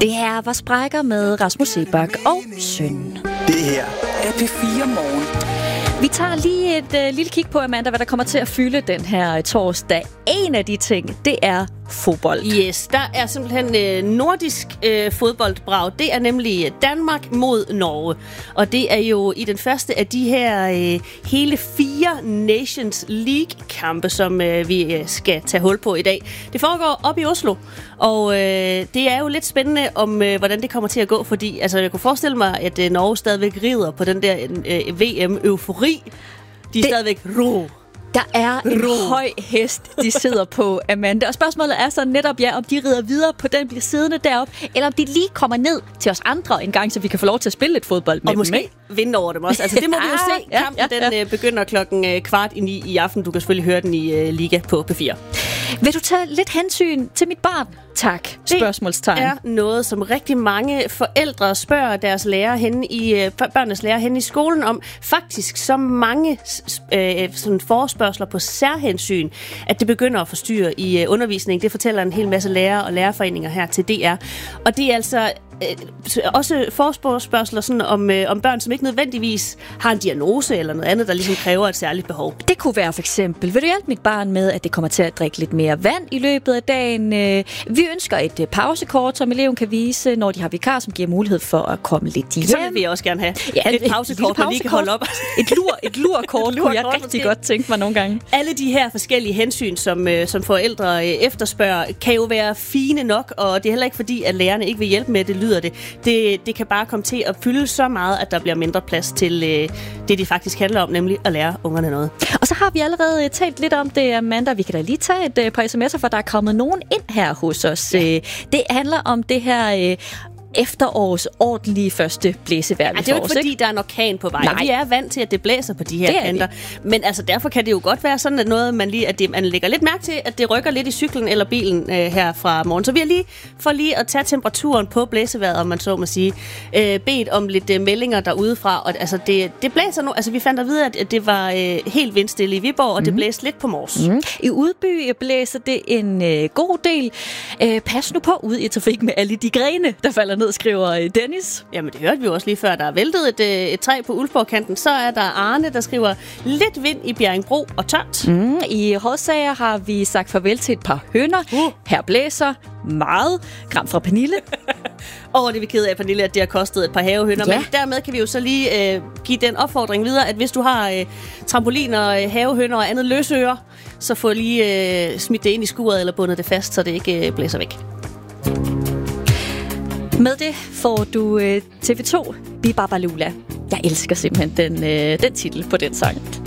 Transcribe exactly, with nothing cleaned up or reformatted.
Det her var Sprækker med Rasmus Seebach og Søn. Det her er P fire Morgen. Vi tager lige et uh, lille kig på, Amanda, hvad der kommer til at fylde den her torsdag. En af de ting, det er fodbold. Yes, der er simpelthen øh, nordisk øh, fodboldbrag. Det er nemlig Danmark mod Norge. Og det er jo i den første af de her øh, hele fire Nations League-kampe, som øh, vi øh, skal tage hul på i dag. Det foregår op i Oslo, og øh, det er jo lidt spændende, om øh, hvordan det kommer til at gå, fordi altså, jeg kunne forestille mig, at øh, Norge stadigvæk rider på den der øh, V M-eufori. De er det... stadigvæk ro. Der er en Ro. høj hest, de sidder på, Amanda. Og spørgsmålet er så netop, ja, om de rider videre på den, bliver siddende deroppe, eller om de lige kommer ned til os andre en gang, så vi kan få lov til at spille lidt fodbold med og måske dem, vinde over dem også. Altså, det må vi jo se. Ja, Kampen ja, ja. den øh, begynder klokken øh, kvart i ni i aften. Du kan selvfølgelig høre den i øh, Liga på P fire. Vil du tage lidt hensyn til mit barn? Tak. Spørgsmålstegn. Det er noget, som rigtig mange forældre spørger deres lærer henne i, børnenes lærer henne i skolen om. Faktisk så mange øh, sådan forespørgsler på særhensyn, at det begynder at forstyrre i øh, undervisningen. Det fortæller en hel masse lærere og lærerforeninger her til D R. Og det er altså øh, også forespørgsler sådan om, øh, om børn, som ikke nødvendigvis har en diagnose eller noget andet, der ligesom kræver et særligt behov. Det kunne være for eksempel, vil du hjælpe mit barn med, at det kommer til at drikke lidt mere vand i løbet af dagen? Øh, vi ønsker et pausekort, som eleven kan vise, når de har vikar, som giver mulighed for at komme lidt hjem. Så vil vi også gerne have ja, et pausekort, hvor vi kan holde op. Et lur, et lurkort kunne jeg rigtig måske. godt tænke mig nogle gange. Alle de her forskellige hensyn, som, øh, som forældre øh, efterspørger, kan jo være fine nok, og det er heller ikke fordi, at lærerne ikke vil hjælpe med det, lyder det. Det, det kan bare komme til at fylde så meget, at der bliver mindre plads til øh, det, det faktisk handler om, nemlig at lære ungerne noget. Og så har vi allerede talt lidt om det, Amanda. Vi kan da lige tage et øh, par sms'er, for der er kommet nogen ind her hos os. Ja. Det handler om det her øh, efterårs ordentlige første blæsevejr. Ja, det er jo ikke, fordi der er en orkan på vej. Vi er vant til, at det blæser på de her kanter. Men altså, derfor kan det jo godt være sådan, at noget, man lige, at det, man lægger lidt mærke til, at det rykker lidt i cyklen eller bilen øh, her fra morgen. Så vi har lige, for lige at tage temperaturen på blæsevejret, om man så må sige, øh, bedt om lidt øh, meldinger derudefra. Og altså, det, det blæser nu. Altså, vi fandt at vide, at det var øh, helt vindstille i Viborg, og mm. det blæste lidt på Mors. Mm. I Udby blæser det en øh, god del. Øh, pas nu på ud i trafik med alle de grene, der falder ned, skriver Dennis. Jamen, det hørte vi jo også lige før. Der er væltet et, et træ på Ulfborg-kanten. Så er der Arne, der skriver lidt vind i Bjerringbro og tørt. Mm, I Hodsager har vi sagt farvel til et par høner. Uh. Her blæser meget. Gram fra Pernille. Og det er vi ked af, Pernille, at det har kostet et par havehøner. Ja. Men dermed kan vi jo så lige øh, give den opfordring videre, at hvis du har øh, trampoliner, øh, havehøner og andet løsører, så få lige øh, smidt det ind i skuret eller bundet det fast, så det ikke øh, blæser væk. Med det får du øh, T V to Bibabalula. Jeg elsker simpelthen den, øh, den titel på den sang.